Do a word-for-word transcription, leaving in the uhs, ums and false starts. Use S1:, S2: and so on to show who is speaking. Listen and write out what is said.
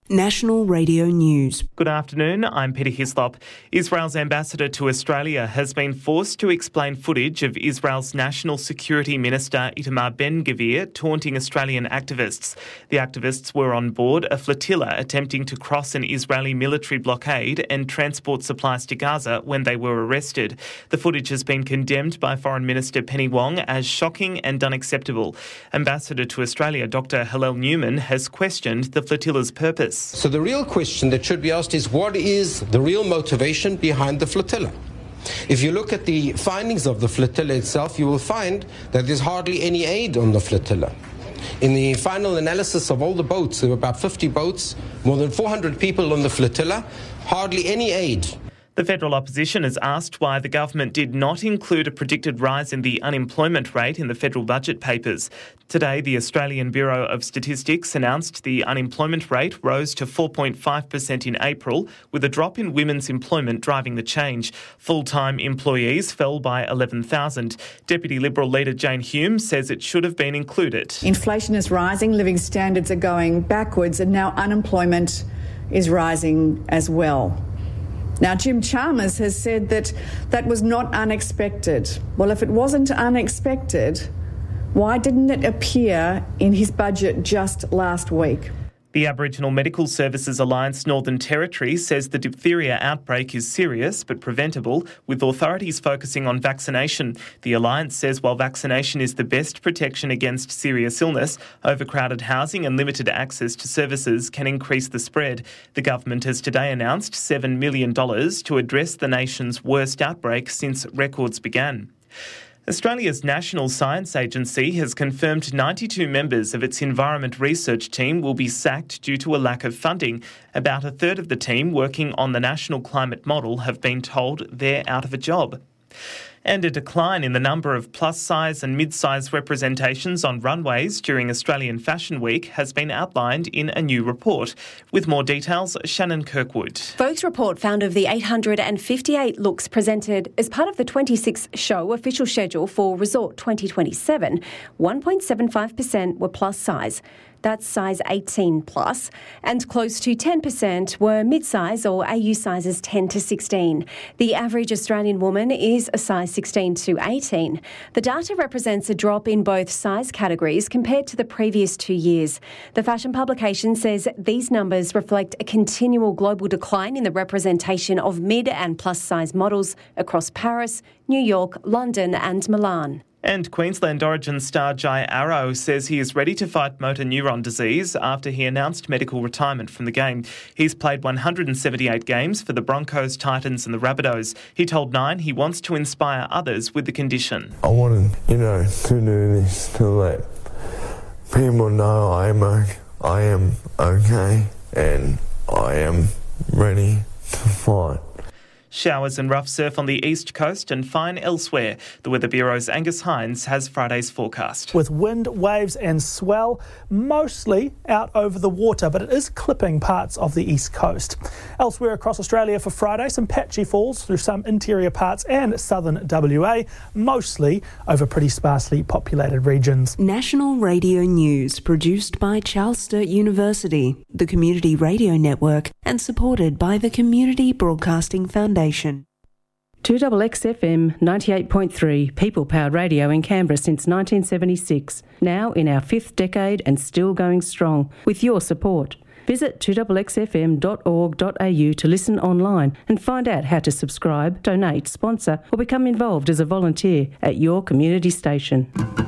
S1: National Radio News.
S2: Good afternoon, I'm Peter Hislop. Israel's ambassador to Australia has been forced to explain footage of Israel's National Security Minister Itamar Ben-Gvir taunting Australian activists. The activists were on board a flotilla attempting to cross an Israeli military blockade and transport supplies to Gaza when they were arrested. The footage has been condemned by Foreign Minister Penny Wong as shocking and unacceptable. Ambassador to Australia Doctor Hillel Newman has questioned the flotilla's purpose.
S3: So the real question that should be asked is, what is the real motivation behind the flotilla? If you look at the findings of the flotilla itself, you will find that there's hardly any aid on the flotilla. In the final analysis of all the boats, there were about fifty boats, more than four hundred people on the flotilla, hardly any aid.
S2: The federal opposition has asked why the government did not include a predicted rise in the unemployment rate in the federal budget papers. Today, the Australian Bureau of Statistics announced the unemployment rate rose to four point five percent in April, with a drop in women's employment driving the change. Full-time employees fell by eleven thousand. Deputy Liberal leader Jane Hume says it should have been included.
S4: Inflation is rising, living standards are going backwards, and now unemployment is rising as well. Now, Jim Chalmers has said that that was not unexpected. Well, if it wasn't unexpected, why didn't it appear in his budget just last week?
S2: The Aboriginal Medical Services Alliance Northern Territory says the diphtheria outbreak is serious but preventable, with authorities focusing on vaccination. The Alliance says while vaccination is the best protection against serious illness, overcrowded housing and limited access to services can increase the spread. The government has today announced seven million dollars to address the nation's worst outbreak since records began. Australia's National Science Agency has confirmed ninety-two members of its environment research team will be sacked due to a lack of funding. About a third of the team working on the National Climate Model have been told they're out of a job. And a decline in the number of plus-size and mid-size representations on runways during Australian Fashion Week has been outlined in a new report. With more details, Shannon Kirkwood.
S5: Vogue's report found of the eight hundred fifty-eight looks presented as part of the twenty-six show official schedule for Resort twenty twenty-seven, one point seven five percent were plus-size. That's size eighteen plus, and close to ten percent were mid-size or A U sizes ten to sixteen. The average Australian woman is a size sixteen to eighteen. The data represents a drop in both size categories compared to the previous two years. The fashion publication says these numbers reflect a continual global decline in the representation of mid and plus-size models across Paris, New York, London and Milan.
S2: And Queensland Origin star Jai Arrow says he is ready to fight motor neuron disease after he announced medical retirement from the game. He's played one hundred seventy-eight games for the Broncos, Titans and the Rabbitohs. He told Nine he wants to inspire others with the condition.
S6: I wanted, you know, to do this to let people know I am, I am okay and I am ready to fight.
S2: Showers and rough surf on the east coast and fine elsewhere. The Weather Bureau's Angus Hines has Friday's forecast.
S7: With wind, waves and swell mostly out over the water, but it is clipping parts of the east coast. Elsewhere across Australia for Friday, some patchy falls through some interior parts and southern W A, mostly over pretty sparsely populated regions.
S1: National Radio News, produced by Charles Sturt University, the Community Radio Network, and supported by the Community Broadcasting Foundation.
S8: two X X F M ninety-eight point three, people-powered radio in Canberra since nineteen seventy-six. Now in our fifth decade and still going strong, with your support. Visit two X X F M dot org dot A U to listen online and find out how to subscribe, donate, sponsor or become involved as a volunteer at your community station.